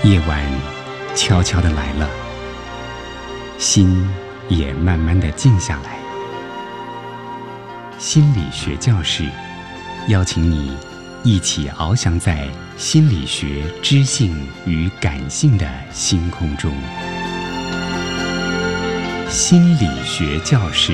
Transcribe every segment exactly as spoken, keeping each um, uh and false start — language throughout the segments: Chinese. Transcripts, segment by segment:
夜晚悄悄地来了，心也慢慢地静下来。心理学教室邀请你一起翱翔在心理学知性与感性的星空中。心理学教室，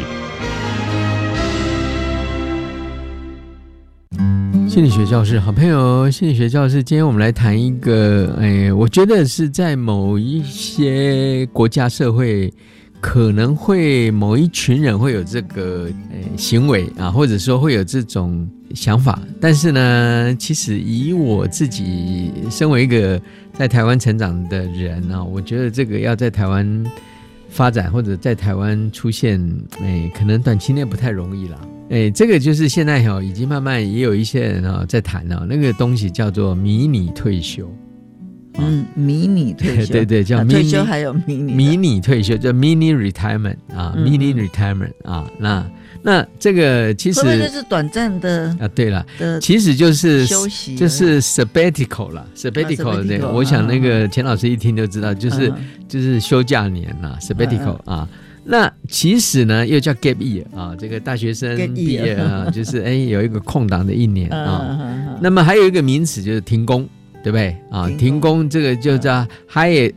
心理学教室，好朋友，心理学教室，今天我们来谈一个，哎，我觉得是在某一些国家社会，可能会某一群人会有这个哎行为啊，或者说会有这种想法，但是呢，其实以我自己身为一个在台湾成长的人啊，我觉得这个要在台湾发展或者在台湾出现，哎，可能短期内不太容易啦。哎，这个就是现在哈，已经慢慢也有一些人啊在谈啊，那个东西叫做迷你退休。 嗯，迷你退休， 对对，叫 mini、啊、 退休还有迷你迷你退休，叫 mini retirement 啊、嗯、，mini retirement 啊，那那这个其实会不会就是短暂的啊？对了，其实就是休息， 就是 sabbatical 啦 ，sabbatical 那个、啊，我想那个钱老师一听就知道，就是、嗯、就是休假年啦 ，sabbatical、嗯、啊。那其实呢，又叫 gap year 啊，这个大学生毕业啊，就是哎有一个空档的一年啊。嗯、那么还有一个名词就是停工。对不对啊？停工这个就叫 hi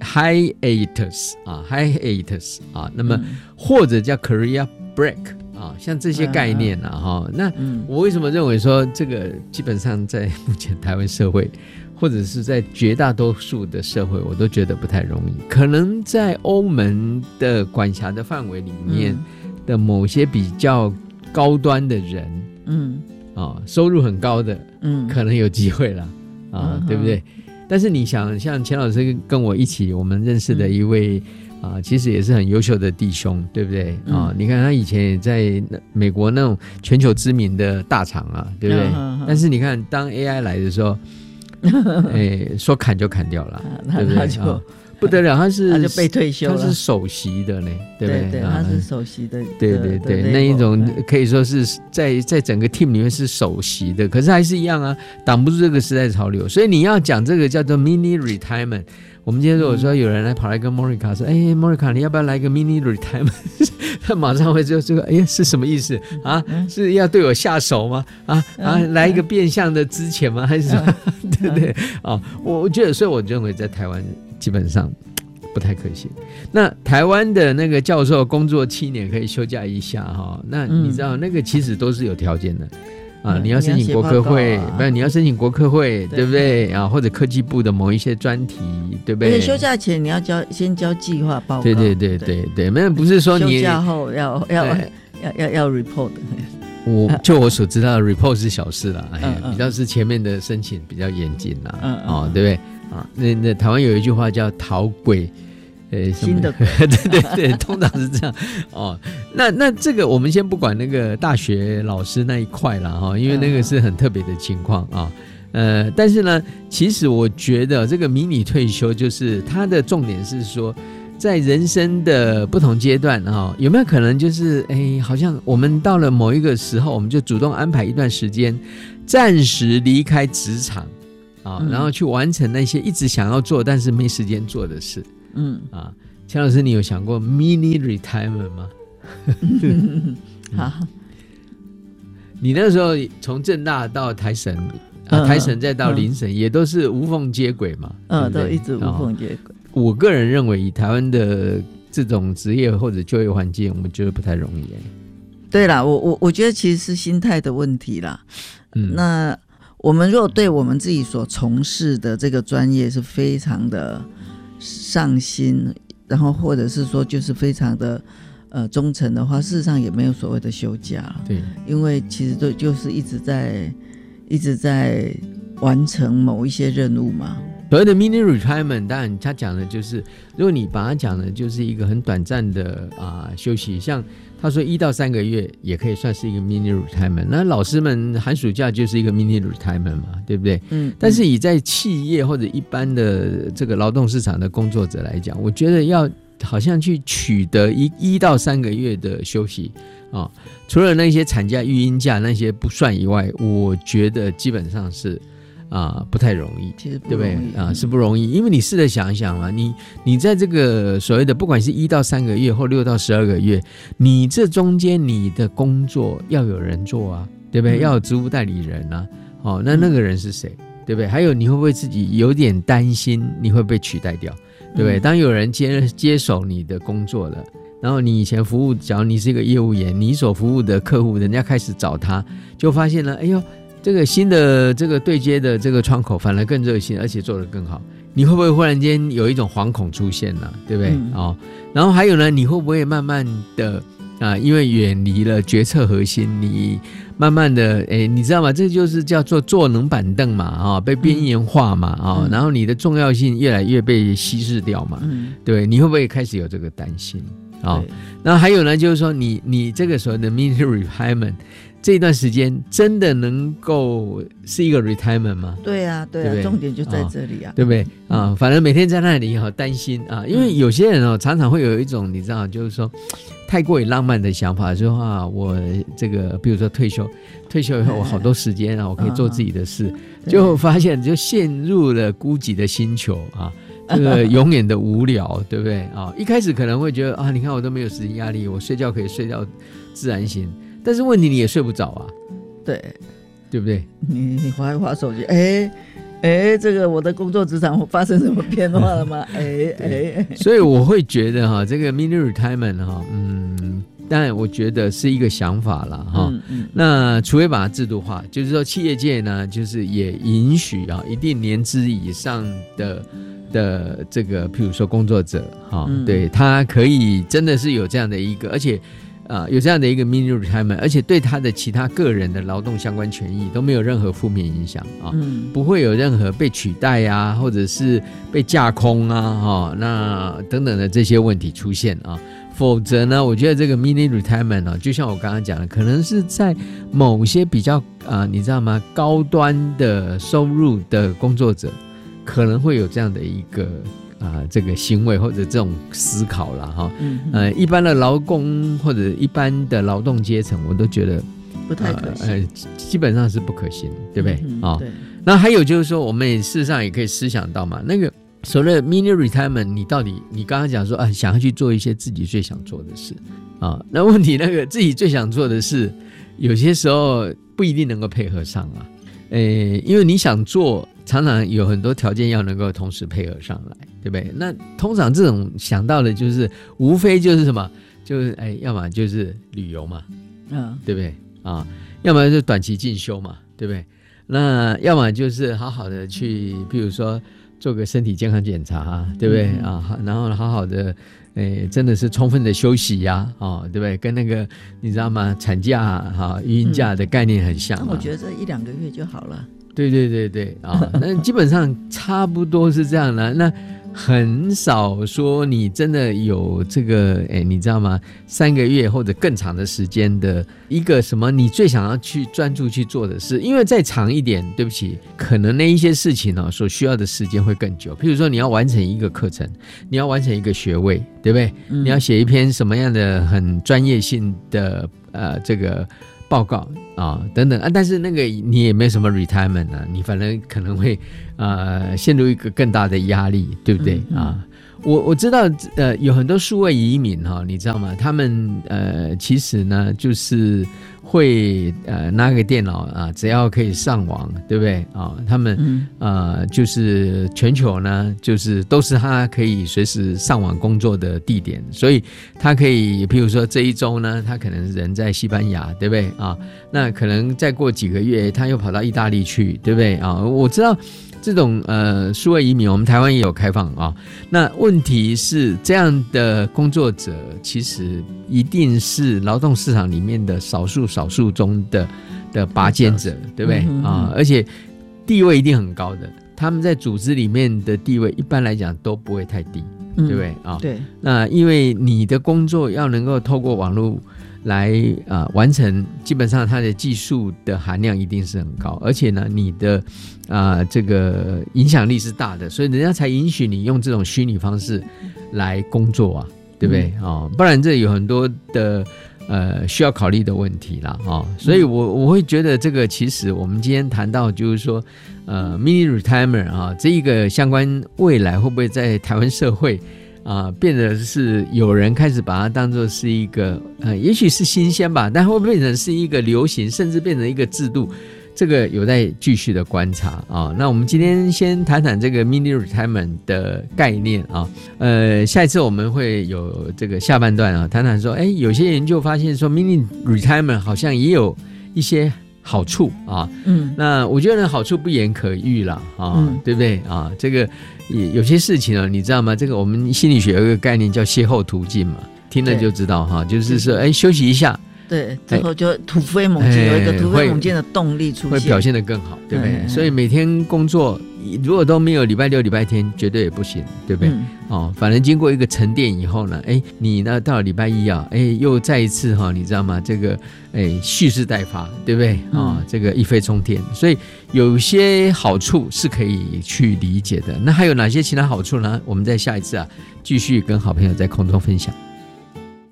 hiatus 啊 hiatus 啊，那么或者叫 career break 啊，像这些概念啊哈。那我为什么认为说这个基本上在目前台湾社会，或者是在绝大多数的社会，我都觉得不太容易。可能在欧盟的管辖的范围里面的某些比较高端的人，嗯啊，收入很高的，嗯，可能有机会啦。啊，对不对？但是你想，像钱老师跟我一起，我们认识的一位、嗯、啊，其实也是很优秀的弟兄，对不对？嗯、啊，你看他以前也在美国那种全球知名的大厂啊，对不对？嗯嗯、但是你看，当 A I 来的时候，哎，说砍就砍掉了，对不对？啊不得了，他是他就被退休了， 他是首席的呢，对不对？ 对对，他是首席的， 对对对，那一种可以说是在在整个 team 里面是首席的，可是还是一样啊，挡不住这个时代潮流。所以你要讲这个叫做 mini retirement。我们今天如果说有人来跑来跟 Monica 说，哎 ，Monica 你要不要来个 mini retirement？ 他马上会就这个，哎，是什么意思啊？是要对我下手吗？啊啊，来一个变相的资遣吗？还是什么？对不对？啊，我我觉得，所以我认为在台湾。基本上不太可行。那台湾的那个教授工作七年可以休假一下哈，那你知道那个其实都是有条件的、嗯、啊，你要申请国科会，不然、啊、你要申请国科会， 对, 对不对啊？或者科技部的某一些专题，对不对？ 而且休假前你要交先交计划报告。 对对对对对，没有不是说你休假后要要要要要 report。 我就我所知道的 report 是小事啦，嗯嗯、比较是前面的申请比较严谨啦，嗯嗯哦，对不对？啊，那那台湾有一句话叫逃鬼，呃， 新的鬼， 对对对，通常是这样哦。那那这个我们先不管那个大学老师那一块啦哈，因为那个是很特别的情况啊。呃，但是呢，其实我觉得这个迷你退休，就是它的重点是说，在人生的不同阶段哈，有没有可能就是哎，好像我们到了某一个时候，我们就主动安排一段时间，暂时离开职场。啊，然后去完成那些一直想要做但是没时间做的事。嗯啊，钱老师，你有想过 mini retirement 吗？好，你那时候从政大到台省，啊、台省再到林省、嗯，也都是无缝接轨嘛。嗯， 对，都一直无缝接轨。 我个人认为，以台湾的这种职业或者就业环境，我觉得不太容易。 对啦，我我我觉得其实是心态的问题啦。嗯，那。我们如果对我们自己所从事的这个专业是非常的上心，然后或者是说就是非常的呃忠诚的话，事实上也没有所谓的休假。 对， 因为其实都就是一直在一直在完成某一些任务嘛。 所谓的 mini retirement， 当然他讲的就是，如果你把它讲的就是一个很短暂的啊、呃、休息，像他说一到三个月也可以算是一个 mini retirement。那老师们寒暑假就是一个 mini retirement 嘛，对不对？嗯。但是以在企业或者一般的这个劳动市场的工作者来讲，我觉得要好像去取得一一到三个月的休息啊、哦，除了那些产假、育婴假那些不算以外，我觉得基本上是。 啊，不太容易， 其实对不对啊？是不容易，因为你试着想一想嘛，你你在这个所谓的不管是一到三个月或六到十二个月，你这中间你的工作要有人做啊，对不对？嗯、要有职务代理人啊，哦，那那个人是谁？对不对？还有你会不会自己有点担心你会被取代掉？对不对？当有人接接手你的工作了，然后你以前服务，假如你是一个业务员，你所服务的客户，人家开始找他，就发现了，哎呦。这个新的这个对接的这个窗口反而更热心，而且做得更好，你会不会忽然间有一种惶恐出现呢？对不对？嗯哦、然后还有呢，你会不会慢慢的啊，因为远离了决策核心，你慢慢的，哎，你知道吗？这就是叫做坐冷板凳嘛，啊、哦，被边缘化嘛，啊、嗯哦，然后你的重要性越来越被稀释掉嘛，嗯，对，你会不会开始有这个担心？啊、哦，然后还有呢，就是说你你这个所谓的 mini retirement。这一段时间真的能够是一个 retirement 吗？ 对啊，对啊，对对重点就在这里啊， 哦、对不对啊、嗯？反正每天在那里好担心啊，因为有些人哦，常常会有一种你知道，就是说太过于浪漫的想法，说啊，我这个比如说退休，退休以后我好多时间啊，我可以做自己的事，就发现就陷入了孤寂的星球啊。这个永远的无聊，对不对啊？一开始可能会觉得啊，你看我都没有时间压力，我睡觉可以睡到自然醒。但是问题你也睡不着啊， 对， 对不对？ 你你滑一滑手机，哎哎，这个我的工作职场发生什么变化了吗？哎哎， 所以我会觉得哈，这个 mini retirement 哈，嗯，当然我觉得是一个想法啦哈。嗯嗯、那除非把它制度化，就是说企业界呢，就是也允许啊一定年资以上的的这个，譬如说工作者哈，嗯、对他可以真的是有这样的一个，而且。啊、呃，有这样的一个 mini retirement， 而且对他的其他个人的劳动相关权益都没有任何负面影响啊，嗯、不会有任何被取代啊，或者是被架空啊，哈、哦，那等等的这些问题出现啊。否则呢，我觉得这个 mini retirement 啊，就像我刚刚讲的，可能是在某些比较啊、呃，你知道吗？高端的收入的工作者可能会有这样的一个。啊、呃，这个行为或者这种思考啦，哈，嗯、呃，一般的劳工或者一般的劳动阶层，我都觉得不太可行， 呃，呃基本上是不可行，对不对？啊、嗯哦， 对。 那还有就是说，我们也事实上也可以思想到嘛，那个所谓的 mini retirement， 你到底你刚刚讲说啊，想要去做一些自己最想做的事啊，那问题那个自己最想做的事，有些时候不一定能够配合上啊，呃，因为你想做。常常有很多条件要能够同时配合上来，对不对？那通常这种想到的就是无非就是什么，就是哎，要么就是旅游嘛，嗯，对不对啊？要么就是短期进修嘛，对不对？那要么就是好好的去，譬如说做个身体健康检查，对不对、嗯、啊？然后好好的，哎，真的是充分的休息呀、啊，哦，对不对？跟那个你知道吗？产假哈、孕婴假的概念很像、啊嗯。我觉得这一两个月就好了。 对对对对啊，那基本上差不多是这样的。那很少说你真的有这个，哎，你知道吗？三个月或者更长的时间的一个什么，你最想要去专注去做的事，因为再长一点，对不起，可能那一些事情呢、哦，所需要的时间会更久。譬如说，你要完成一个课程，你要完成一个学位，对不对？嗯、你要写一篇什么样的很专业性的呃这个。报告啊等等啊，但是那个你也没什么 retirement 啊，你反正可能会呃陷入一个更大的压力，对不对、嗯、啊？我我知道呃有很多数位移民哈、哦，你知道吗？他们呃其实呢就是会呃拿个电脑啊，只要可以上网，对不对啊？他们、嗯、呃就是全球呢就是都是他可以随时上网工作的地点，所以他可以譬如说这一周呢，他可能人在西班牙，对不对啊？那可能再过几个月他又跑到意大利去，对不对啊？我知道。这种呃数位移民，我们台湾也有开放啊。那问题是，这样的工作者其实一定是劳动市场里面的少数少数中的的拔尖者，对不对、嗯、啊？而且地位一定很高的，他们在组织里面的地位一般来讲都不会太低，嗯、对不对啊？ 对。那因为你的工作要能够透过网络。来啊、呃，完成基本上它的技术的含量一定是很高，而且呢，你的啊、呃、这个影响力是大的，所以人家才允许你用这种虚拟方式来工作啊，对不对啊、嗯哦？不然这有很多的呃需要考虑的问题啦哦，所以我我会觉得这个其实我们今天谈到就是说呃 mini retirement 啊，这一个相关未来会不会在台湾社会啊、呃、变得是有人开始把它当作是一个呃也许是新鲜吧，但会不会变成是一个流行，甚至变成一个制度，这个有待继续的观察啊。那我们今天先谈谈这个 mini retirement 的概念啊，呃，下一次我们会有这个下半段啊，谈谈说，哎，有些研究发现说 mini retirement 好像也有一些好处啊，嗯，那我觉得好处不言可喻啦啊，嗯、对不对啊？这个有些事情啊，你知道吗？这个我们心理学有一个概念叫邂逅途径嘛，听了就知道哈，就是说，哎，休息一下。 对，之后就突飞猛进，有一个突飞猛进的动力出现， 会表现得更好，对不对？所以每天工作如果都没有礼拜六、礼拜天，绝对也不行，对不对？嗯、哦，反正经过一个沉淀以后呢，哎，你呢到了礼拜一啊，哎，又再一次哈、哦，你知道吗？这个哎蓄势待发，对不对？啊、哦，这个一飞冲天，所以有些好处是可以去理解的。那还有哪些其他好处呢？我们在下一次啊，继续跟好朋友在空中分享。